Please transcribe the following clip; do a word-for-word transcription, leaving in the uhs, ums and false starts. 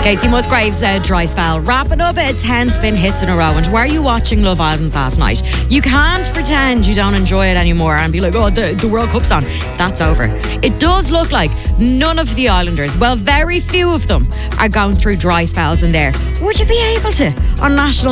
Casey Musgraves, uh, dry spell, wrapping up at ten spin hits in a row. And were you watching Love Island last night? You can't pretend you don't enjoy it anymore and be like, oh, the, the World Cup's on. That's over. It does look like none of the Islanders, well, very few of them, are going through dry spells in there. Would you be able to on national